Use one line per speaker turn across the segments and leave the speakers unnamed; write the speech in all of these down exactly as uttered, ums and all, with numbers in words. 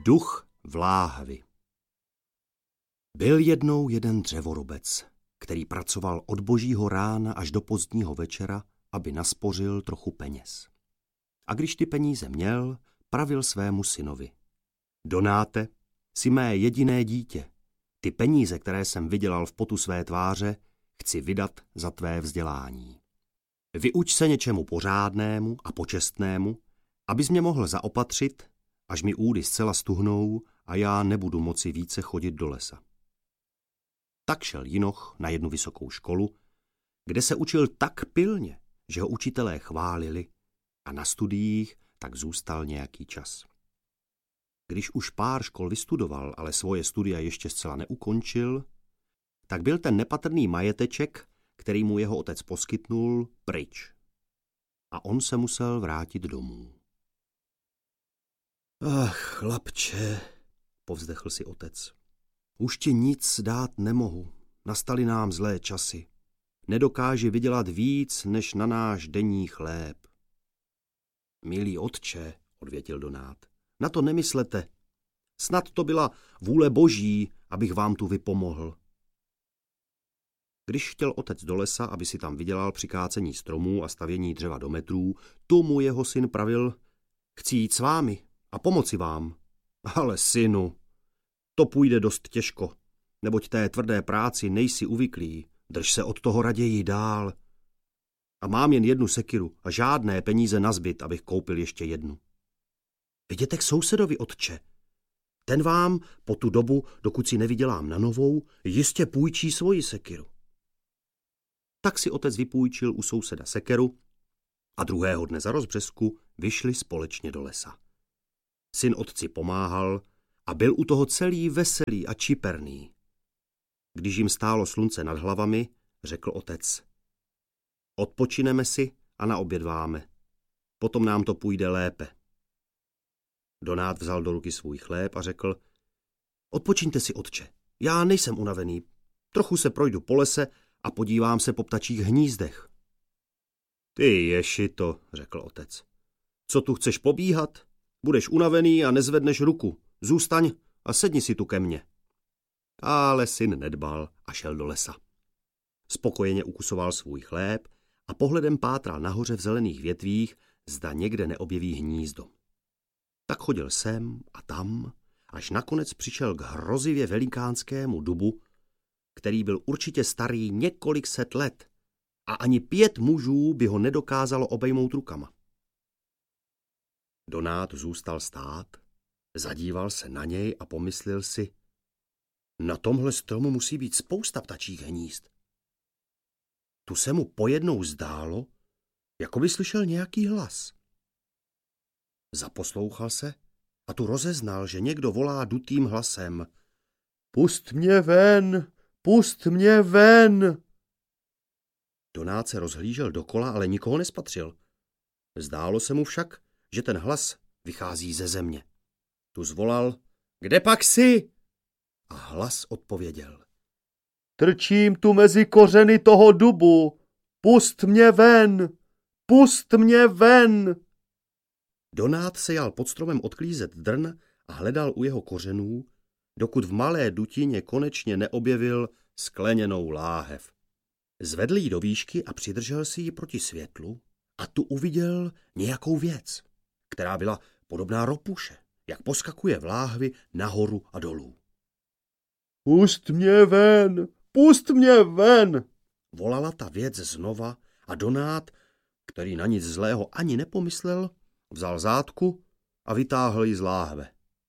Duch v láhvi. Byl jednou jeden dřevorubec, který pracoval od božího rána až do pozdního večera, aby naspořil trochu peněz. A když ty peníze měl, pravil svému synovi: Donáte, jsi mé jediné dítě. Ty peníze, které jsem vydělal v potu své tváře, chci vydat za tvé vzdělání. Vyuč se něčemu pořádnému a počestnému, abys mě mohl zaopatřit, až mi údy zcela stuhnou a já nebudu moci více chodit do lesa. Tak šel Jinoch na jednu vysokou školu, kde se učil tak pilně, že ho učitelé chválili, a na studiích tak zůstal nějaký čas. Když už pár škol vystudoval, ale svoje studia ještě zcela neukončil, tak byl ten nepatrný majeteček, který mu jeho otec poskytnul, pryč. A on se musel vrátit domů. Ach, chlapče, povzdechl si otec. Už ti nic dát nemohu, nastaly nám zlé časy. Nedokáži vydělat víc, než na náš denní chléb. Milý otče, odvětil Donát, na to nemyslete. Snad to byla vůle boží, abych vám tu vypomohl. Když chtěl otec do lesa, aby si tam vydělal při kácení stromů a stavění dřeva do metrů, tu mu jeho syn pravil: Chci jít s vámi a pomoci vám. Ale synu, to půjde dost těžko, neboť té tvrdé práci nejsi uvyklý, drž se od toho raději dál. A mám jen jednu sekiru a žádné peníze nazbyt, abych koupil ještě jednu. Jděte k sousedovi, otče. Ten vám po tu dobu, dokud si nevydělám na novou, jistě půjčí svoji sekiru. Tak si otec vypůjčil u souseda sekeru a druhého dne za rozbřesku vyšli společně do lesa. Syn otci pomáhal a byl u toho celý veselý a čiperný. Když jim stálo slunce nad hlavami, řekl otec: Odpočineme si a naobědváme. Potom nám to půjde lépe. Donát vzal do ruky svůj chléb a řekl: Odpočiňte si, otče, já nejsem unavený. Trochu se projdu po lese a podívám se po ptačích hnízdech. Ty ješito, řekl otec. Co tu chceš pobíhat? Budeš unavený a nezvedneš ruku. Zůstaň a sedni si tu ke mně. Ale syn nedbal a šel do lesa. Spokojeně ukusoval svůj chléb a pohledem pátral nahoře v zelených větvích, zda někde neobjeví hnízdo. Tak chodil sem a tam, až nakonec přišel k hrozivě velikánskému dubu, který byl určitě starý několik set let a ani pět mužů by ho nedokázalo obejmout rukama. Donát zůstal stát, zadíval se na něj a pomyslel si: Na tomhle stromu musí být spousta ptačích hnízd. Tu se mu pojednou zdálo, jako by slyšel nějaký hlas. Zaposlouchal se a tu rozeznal, že někdo volá dutým hlasem: Pust mě ven, pust mě ven! Donát se rozhlížel dokola, ale nikoho nespatřil. Zdálo se mu však, že ten hlas vychází ze země. Tu zvolal: Kde pak jsi? A hlas odpověděl: Trčím tu mezi kořeny toho dubu. Pust mě ven, pust mě ven! Donát se jal pod stromem odklízet drn a hledal u jeho kořenů, dokud v malé dutině konečně neobjevil skleněnou láhev. Zvedl ji do výšky a přidržel si ji proti světlu a tu uviděl nějakou věc, která byla podobná ropuše, jak poskakuje v láhvi nahoru a dolů. Pust mě ven, pust mě ven! Volala ta věc znova a Donát, který na nic zlého ani nepomyslel, vzal zátku a vytáhl ji z láhve.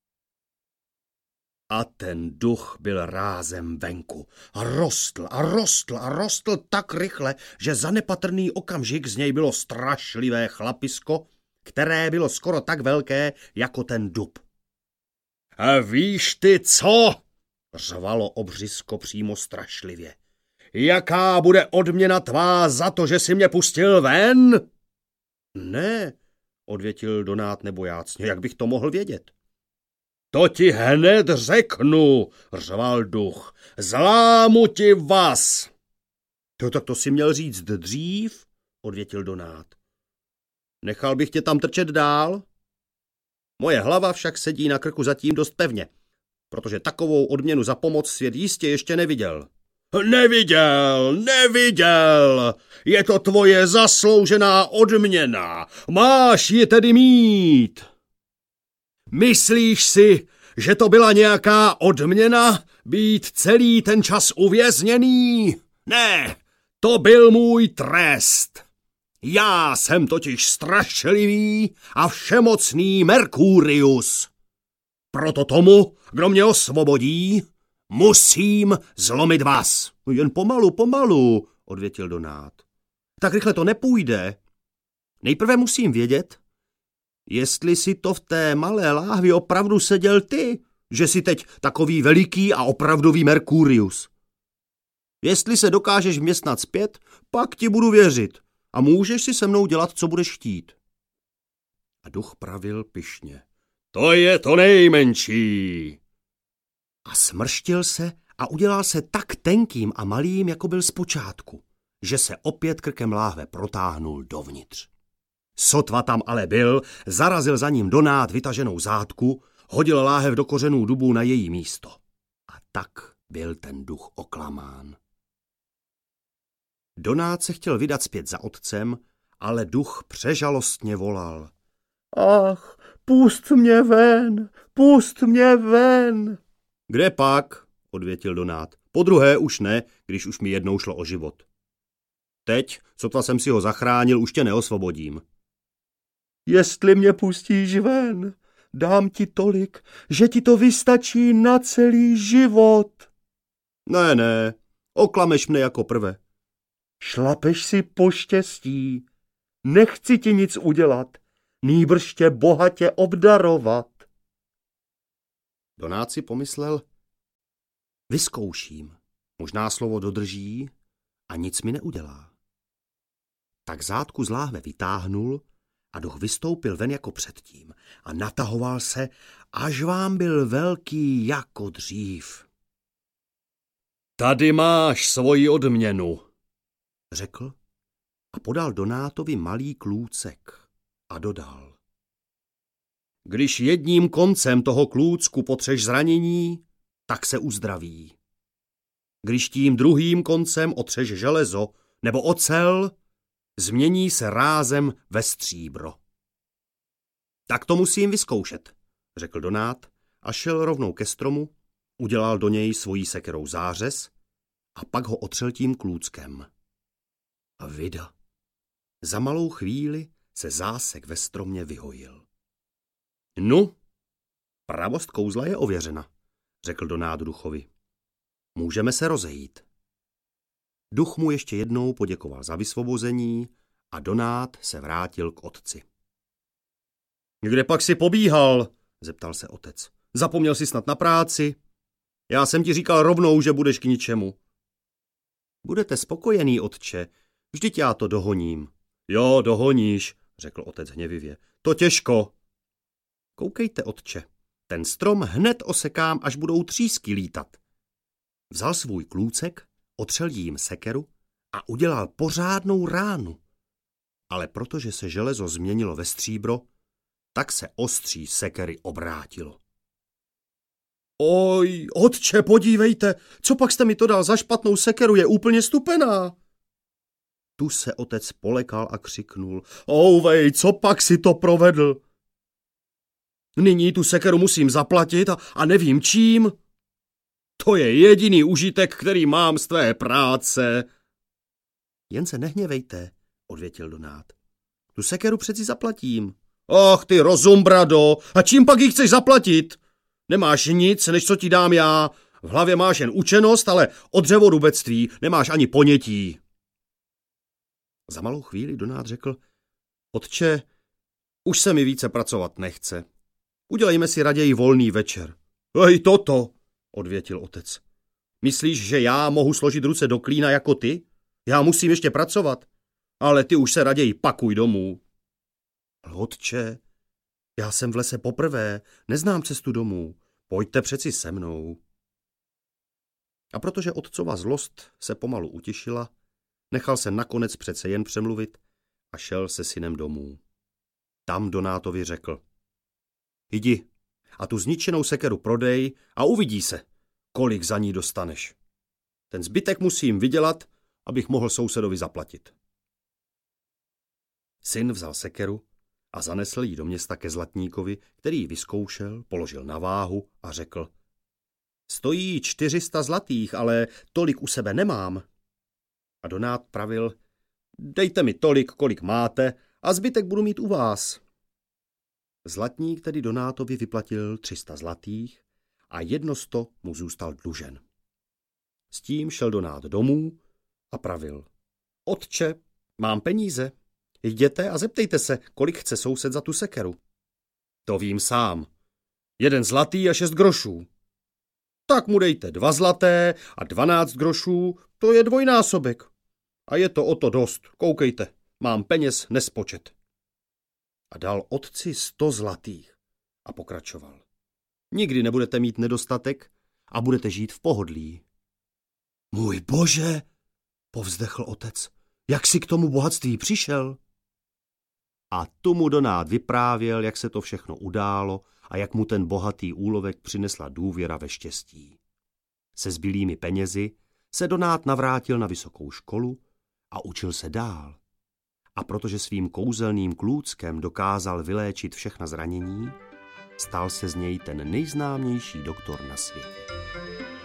A ten duch byl rázem venku a rostl a rostl a rostl tak rychle, že za nepatrný okamžik z něj bylo strašlivé chlapisko, které bylo skoro tak velké jako ten dub. A víš ty co? Řvalo obřisko přímo strašlivě. Jaká bude odměna tvá za to, že jsi mě pustil ven? Ne, odvětil Donát nebojácně, jak bych to mohl vědět. To ti hned řeknu, řval duch, zlámu ti vás. To tak to si měl říct dřív, odvětil Donát. Nechal bych tě tam trčet dál? Moje hlava však sedí na krku zatím dost pevně, protože takovou odměnu za pomoc svět jistě ještě neviděl. Neviděl, neviděl, je to tvoje zasloužená odměna, máš ji tedy mít. Myslíš si, že to byla nějaká odměna, být celý ten čas uvězněný? Ne, to byl můj trest. Já jsem totiž strašlivý a všemocný Merkurius. Proto tomu, kdo mě osvobodí, musím zlomit vás. Jen pomalu, pomalu, odvětil Donát. Tak rychle to nepůjde. Nejprve musím vědět, jestli si to v té malé láhvi opravdu seděl ty, že jsi teď takový veliký a opravdový Merkurius. Jestli se dokážeš vměstnat zpět, pak ti budu věřit a můžeš si se mnou dělat, co budeš chtít. A duch pravil pyšně. To je to nejmenší. A smrštil se a udělal se tak tenkým a malým, jako byl zpočátku, že se opět krkem láhve protáhnul dovnitř. Sotva tam ale byl, zarazil za ním Donát vytaženou zátku, hodil láhev do kořenů dubů na její místo. A tak byl ten duch oklamán. Donát se chtěl vydat zpět za otcem, ale duch přežalostně volal. Ach, pust mě ven, pust mě ven. Kde pak, odvětil Donát. Podruhé už ne, když už mi jednou šlo o život. Teď, sotva jsem si ho zachránil, už tě neosvobodím. Jestli mě pustíš ven, dám ti tolik, že ti to vystačí na celý život. Ne, ne, oklameš mne jako prve. Šlapeš si po štěstí, nechci ti nic udělat, nýbrž tě bohatě obdarovat. Donát si pomyslel, vyzkouším, možná slovo dodrží a nic mi neudělá. Tak zátku z láhve vytáhnul a duch vystoupil ven jako předtím a natahoval se, až vám byl velký jako dřív. Tady máš svoji odměnu, řekl a podal Donátovi malý klůcek a dodal. Když jedním koncem toho klůcku potřeš zranění, tak se uzdraví. Když tím druhým koncem otřeš železo nebo ocel, změní se rázem ve stříbro. Tak to musím vyzkoušet, řekl Donát a šel rovnou ke stromu, udělal do něj svojí sekerou zářez a pak ho otřel tím klůckem. A vida, za malou chvíli se zásek ve stromě vyhojil. Nu, pravost kouzla je ověřena, řekl Donát duchovi. Můžeme se rozejít. Duch mu ještě jednou poděkoval za vysvobození a Donát se vrátil k otci. Kde pak si pobíhal? Zeptal se otec. Zapomněl jsi snad na práci? Já jsem ti říkal rovnou, že budeš k ničemu. Budete spokojený, otče, vždyť já to dohoním. Jo, dohoníš, řekl otec hněvivě. To těžko. Koukejte, otče, ten strom hned osekám, až budou třísky lítat. Vzal svůj klůcek, otřel jím sekeru a udělal pořádnou ránu. Ale protože se železo změnilo ve stříbro, tak se ostří sekery obrátilo. Oj, otče, podívejte, co pak jste mi to dal za špatnou sekeru, je úplně stupená. Tu se otec polekal a křiknul. Ouvej, co pak si to provedl? Nyní tu sekeru musím zaplatit a, a nevím čím. To je jediný užitek, který mám z tvé práce. Jen se nehněvejte, odvětil Donát. Tu sekeru přeci zaplatím. Ach, ty rozumbrado, a čím pak ji chceš zaplatit? Nemáš nic, než co ti dám já. V hlavě máš jen učenost, ale o dřevorubectví nemáš ani ponětí. Za malou chvíli Donát řekl, otče, už se mi více pracovat nechce. Udělejme si raději volný večer. Ej, toto, odvětil otec. Myslíš, že já mohu složit ruce do klína jako ty? Já musím ještě pracovat, ale ty už se raději pakuj domů. Otče, já jsem v lese poprvé, neznám cestu domů, pojďte přeci se mnou. A protože otcova zlost se pomalu utišila, nechal se nakonec přece jen přemluvit a šel se synem domů. Tam Donátovi řekl. Jdi a tu zničenou sekeru prodej a uvidí se, kolik za ní dostaneš. Ten zbytek musím vydělat, abych mohl sousedovi zaplatit. Syn vzal sekeru a zanesl ji do města ke zlatníkovi, který ji vyzkoušel, položil na váhu a řekl: Stojí čtyři sta zlatých, ale tolik u sebe nemám. A Donát pravil: Dejte mi tolik, kolik máte, a zbytek budu mít u vás. Zlatník tedy Donátovi vyplatil tři sta zlatých a jedno sto mu zůstal dlužen. S tím šel Donát domů a pravil: Otče, mám peníze. Jděte a zeptejte se, kolik chce soused za tu sekeru. To vím sám. Jeden zlatý a šest grošů. Tak mu dejte dva zlaté a dvanáct grošů, to je dvojnásobek. A je to o to dost, koukejte, mám peněz nespočet. A dal otci sto zlatých a pokračoval: Nikdy nebudete mít nedostatek a budete žít v pohodlí. Můj bože, povzdechl otec, jak jsi k tomu bohatství přišel? A tu mu Donát vyprávěl, jak se to všechno událo a jak mu ten bohatý úlovek přinesla důvěra ve štěstí. Se zbylými penězi se Donát navrátil na vysokou školu a učil se dál. A protože svým kouzelným klůckem dokázal vyléčit všechna zranění, stal se z něj ten nejznámější doktor na světě.